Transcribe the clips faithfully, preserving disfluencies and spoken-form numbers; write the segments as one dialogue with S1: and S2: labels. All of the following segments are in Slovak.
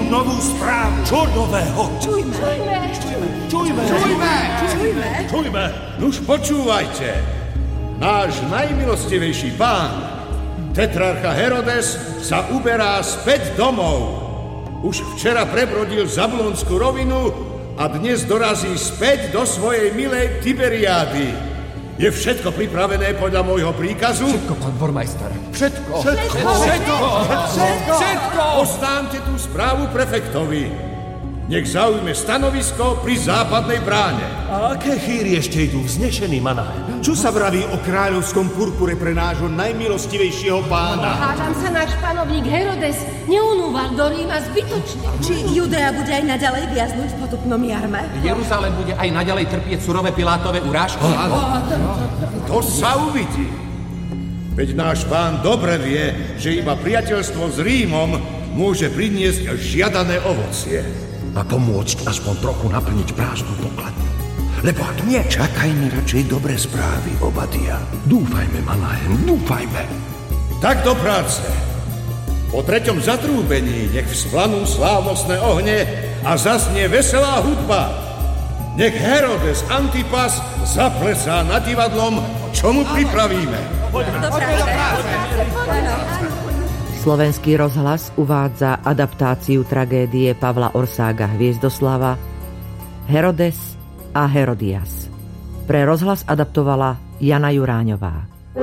S1: novú správu. Čo nového?
S2: Čujme.
S1: Čujme. Čujme.
S2: Čujme. Čujme.
S1: Čujme.
S3: Nuž počúvajte. Náš najmilostivejší pán, tetrarcha Herodes, sa uberá späť domov. Už včera prebrodil Zabulonskú rovinu a dnes dorazí späť do svojej milej Tiberiády. Je všetko pripravené podľa môjho príkazu?
S4: Všetko, pán dvormajster. Všetko.
S2: Všetko.
S1: Všetko.
S2: Všetko.
S1: Všetko.
S3: Oznámte tú správu prefektovi. Nech zaujme stanovisko pri západnej bráne.
S1: A aké chýry ešte idú vznešený, Manahem? Čo sa vraví o kráľovskom purpure pre nášho najmilostivejšieho pána?
S5: Hádam sa náš panovník Herodes neunúval do Ríma zbytočne.
S2: Či Judea bude aj naďalej viaznuť v potupnom jarme?
S4: Jeruzalém bude aj naďalej trpieť surové Pilátove urážky?
S3: To sa uvidí. Veď náš pán dobre vie, že iba priateľstvo s Rímom môže priniesť žiadané ovocie.
S6: A pomôcť aspoň trochu naplniť prázdnu pokladňu. Lebo ak nie...
S7: Čakajme radšej dobré správy, Obadia.
S6: Dúfajme, Manahem, dúfajme.
S3: Tak do práce. Po treťom zatrúbení nech vzplanú slávnostné ohne a zaznie veselá hudba. Nech Herodes Antipas zaplesá nad divadlom, čo mu pripravíme.
S2: Do práce.
S8: Slovenský rozhlas uvádza adaptáciu tragédie Pavla Orsága Hviezdoslava Herodes a Herodias. Pre rozhlas adaptovala Jana Juráňová.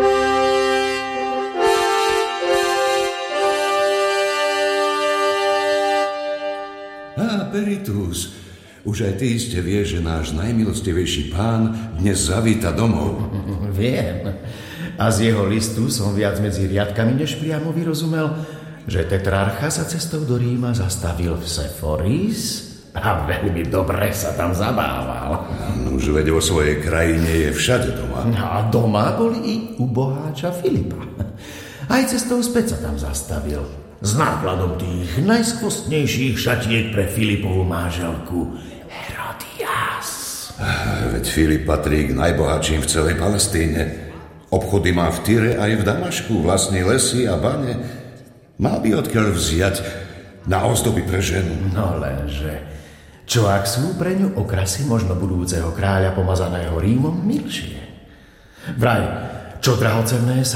S7: Á, Peritus, už aj ty iste vieš, že náš najmilostivejší pán dnes zavíta domov.
S9: Viem. A z jeho listu som viac medzi riadkami než priamo vyrozumel, že tetrarcha sa cestou do Ríma zastavil v Seforis a veľmi dobre sa tam zabával.
S7: Už veď vo svojej krajine je všade doma.
S9: A doma boli i u boháča Filipa. Aj cestou späť sa tam zastavil. S nákladom tých najskvostnejších šatiek pre Filipovú máželku Herodias.
S7: Veď Filip patrí k najbohatším v celej Palestíne. Obchody má v Tyre aj v Damašku, vlastní lesy a bane. Mal by odkiaľ vziať na ozdoby pre ženu.
S9: No lenže, čo ak sú pre ňu okrasy možno budúceho kráľa pomazaného Rímom milšie? Vraj, čo drahocenné